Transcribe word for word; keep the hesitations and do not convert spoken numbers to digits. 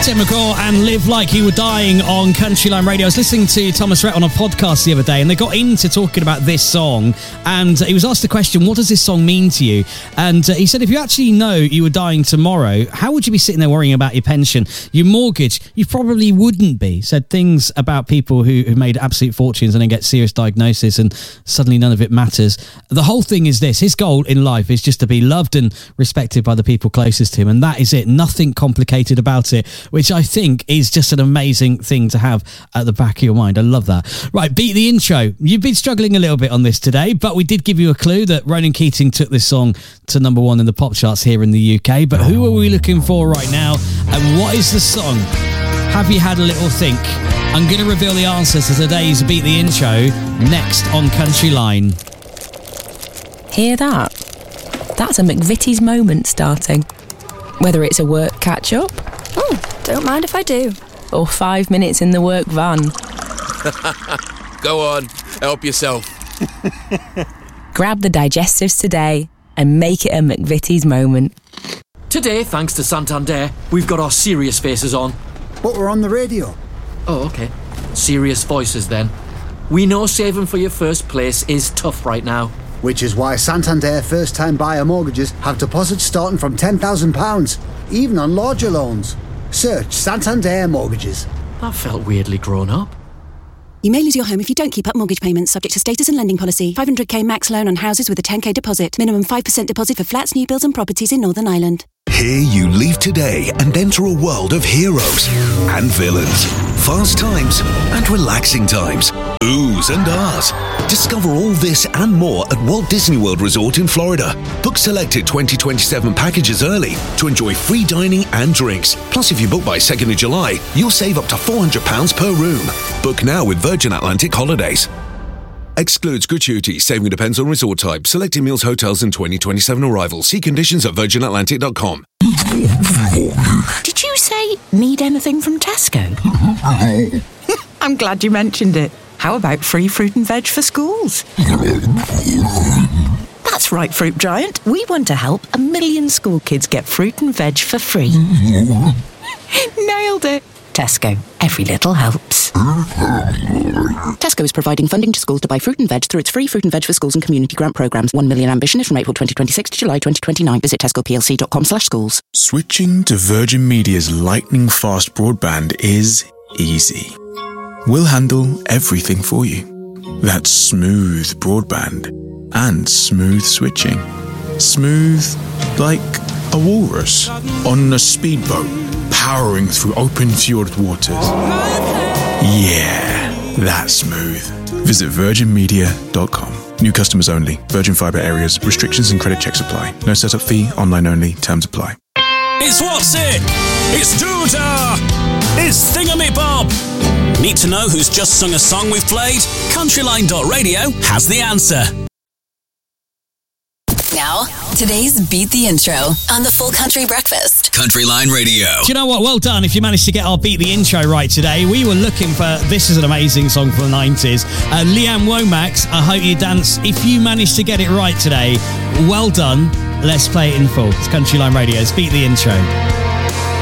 Tim McGraw and Live Like You Were Dying on Countryline Radio. I was listening to Thomas Rhett on a podcast the other day, and they got into talking about this song, and he was asked the question, what does this song mean to you? And uh, he said, if you actually know you were dying tomorrow, how would you be sitting there worrying about your pension, your mortgage? You probably wouldn't be. Said things about people who, who made absolute fortunes and then get serious diagnosis and suddenly none of it matters. The whole thing is this: his goal in life is just to be loved and respected by the people closest to him, and that is it. Nothing complicated about it, which I think is just an amazing thing to have at the back of your mind. I love that. Right, beat the intro. You've been struggling a little bit on this today, but we did give you a clue that Ronan Keating took this song to number one in the pop charts here in the U K. But who are we looking for right now, and what is the song? Have you had a little think? I'm going to reveal the answer to today's Beat the Intro next on Countryline. Hear that? That's a McVitie's moment starting. Whether it's a work catch-up... Oh, don't mind if I do. Or five minutes in the work van. Go on, help yourself. Grab the digestives today and make it a McVitie's moment. Today, thanks to Santander, we've got our serious faces on. But we're on the radio. Oh, okay. Serious voices then. We know saving for your first place is tough right now. Which is why Santander first-time buyer mortgages have deposits starting from ten thousand pounds, even on larger loans. Search Santander Mortgages. That felt weirdly grown up. You may lose your home if you don't keep up mortgage payments, subject to status and lending policy. five hundred k max loan on houses with a ten k deposit. Minimum five percent deposit for flats, new builds and properties in Northern Ireland. Here you leave today and enter a world of heroes and villains, fast times and relaxing times, oohs and ahs. Discover all this and more at Walt Disney World Resort in Florida. Book selected twenty twenty-seven packages early to enjoy free dining and drinks. Plus, if you book by second of July, you'll save up to four hundred pounds per room. Book now with Virgin Atlantic Holidays. Excludes gratuity. Saving depends on resort type. Selected meals, hotels and twenty twenty-seven arrivals. See conditions at virgin atlantic dot com. Did you say need anything from Tesco? I'm glad you mentioned it. How about free fruit and veg for schools? That's right, Fruit Giant. We want to help a million school kids get fruit and veg for free. Nailed it. Tesco. Every little helps. Tesco is providing funding to schools to buy fruit and veg through its free Fruit and Veg for Schools and community grant programmes. One million ambition is from April twenty twenty-six to July twenty twenty-nine. Visit tesco p l c dot com slash schools. Switching to Virgin Media's lightning-fast broadband is easy. We'll handle everything for you. That's smooth broadband and smooth switching. Smooth like a walrus on a speedboat powering through open fjord waters. Yeah, that's smooth. Visit virgin media dot com. New customers only. Virgin Fibre areas. Restrictions and credit checks apply. No setup fee. Online only. Terms apply. It's What's It? It's Doodah! It's Thingamabob! Need to know who's just sung a song we've played? Countryline dot radio has the answer. Now, today's Beat the Intro on the Full Country Breakfast. Countryline Radio. Do you know what? Well done if you managed to get our Beat the Intro right today. We were looking for, this is an amazing song from the nineties. Uh, Leanne Womack, I Hope You Dance. If you managed to get it right today, well done. Let's play it in full. It's Countryline Radio. It's Beat the Intro.